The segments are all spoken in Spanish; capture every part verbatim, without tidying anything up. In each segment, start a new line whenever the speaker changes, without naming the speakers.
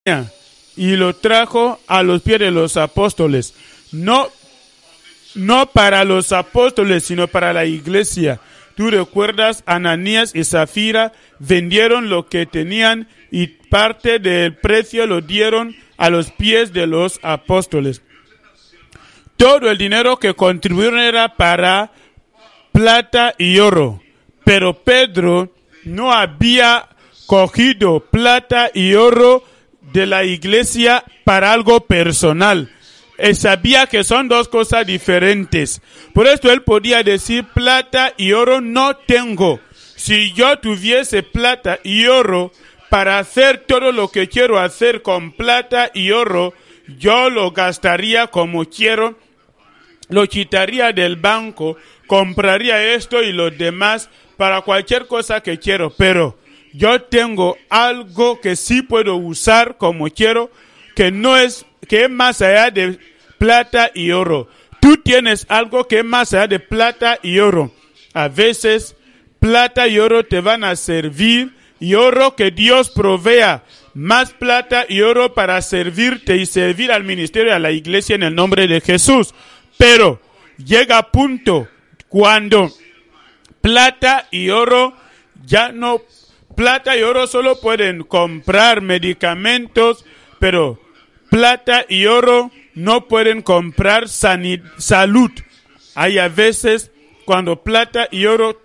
y lo trajo a los pies de los apóstoles. No, no para los apóstoles, sino para la iglesia. Tú recuerdas, Ananías y Zafira vendieron lo que tenían y parte del precio lo dieron a los pies de los apóstoles. Todo el dinero que contribuyeron era para plata y oro, pero Pedro no había cogido plata y oro de la iglesia para algo personal. Él sabía que son dos cosas diferentes. Por esto él podía decir, plata y oro no tengo. Si yo tuviese plata y oro para hacer todo lo que quiero hacer con plata y oro, yo lo gastaría como quiero, lo quitaría del banco, compraría esto y lo demás para cualquier cosa que quiero. Pero yo tengo algo que sí puedo usar como quiero, que no es, que es más allá de plata y oro. Tú tienes algo que es más allá de plata y oro. A veces, plata y oro te van a servir, y oro que Dios provea, más plata y oro para servirte y servir al ministerio y a la iglesia en el nombre de Jesús. Pero llega punto cuando plata y oro ya no, plata y oro solo pueden comprar medicamentos, pero plata y oro no pueden comprar sanid- salud. Hay a veces cuando plata y oro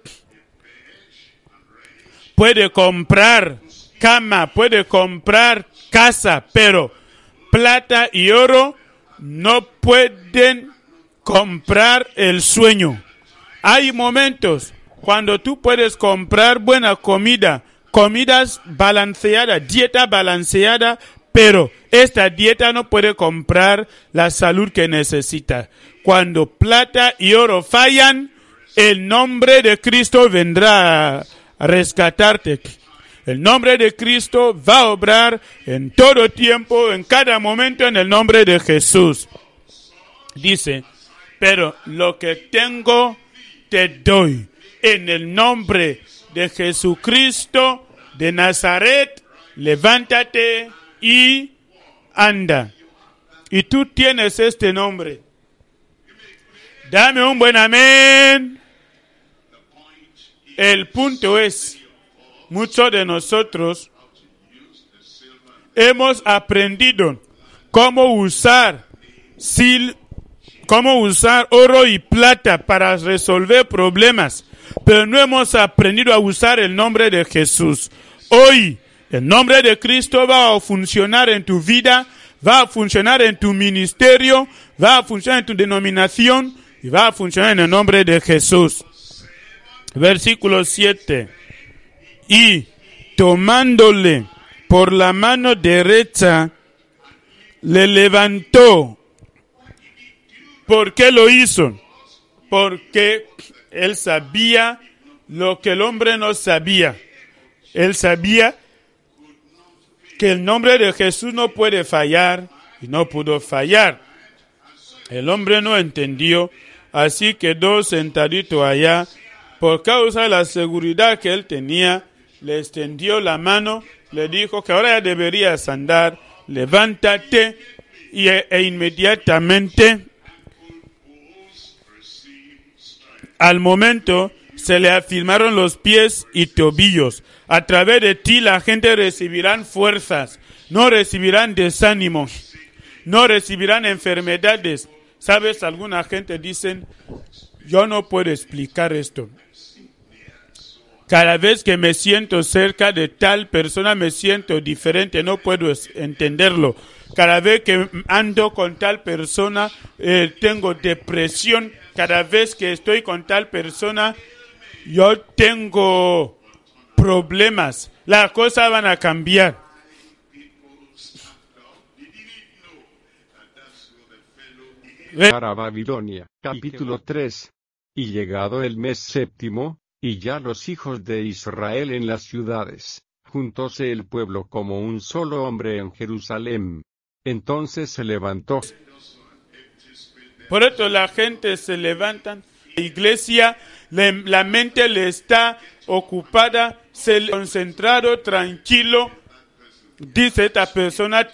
puede comprar cama, puede comprar casa, pero plata y oro no pueden comprar el sueño. Hay momentos cuando tú puedes comprar buena comida, comidas balanceadas, dieta balanceada, pero esta dieta no puede comprar la salud que necesita. Cuando plata y oro fallan, el nombre de Cristo vendrá a rescatarte. El nombre de Cristo va a obrar en todo tiempo, en cada momento, en el nombre de Jesús. Dice, pero lo que tengo te doy. En el nombre de Jesucristo de Nazaret, levántate y anda. Y tú tienes este nombre. Dame un buen amén. El punto es, muchos de nosotros hemos aprendido cómo usar sil, cómo usar oro y plata para resolver problemas, pero no hemos aprendido a usar el nombre de Jesús. Hoy, el nombre de Cristo va a funcionar en tu vida, va a funcionar en tu ministerio, va a funcionar en tu denominación y va a funcionar en el nombre de Jesús. Versículo siete. Y tomándole por la mano derecha, le levantó. ¿Por qué lo hizo? Porque él sabía lo que el hombre no sabía. Él sabía que el nombre de Jesús no puede fallar y no pudo fallar. El hombre no entendió, así quedó sentadito allá. Por causa de la seguridad que él tenía, le extendió la mano, le dijo que ahora ya deberías andar, levántate, y, e, e inmediatamente, al momento, se le afirmaron los pies y tobillos. A través de ti la gente recibirán fuerzas, no recibirán desánimo, no recibirán enfermedades. ¿Sabes? Alguna gente dicen, yo no puedo explicar esto. Cada vez que me siento cerca de tal persona me siento diferente, no puedo entenderlo. Cada vez que ando con tal persona eh, tengo depresión. Cada vez que estoy con tal persona yo tengo problemas. Las cosas van a cambiar.
Para Babilonia, capítulo tres. Y llegado el mes séptimo, y ya los hijos de Israel en las ciudades, juntóse el pueblo como un solo hombre en Jerusalén. Entonces se levantó.
Por esto la gente se levanta. La iglesia, la, la mente le está ocupada, se le concentrado, tranquilo. Dice esta persona,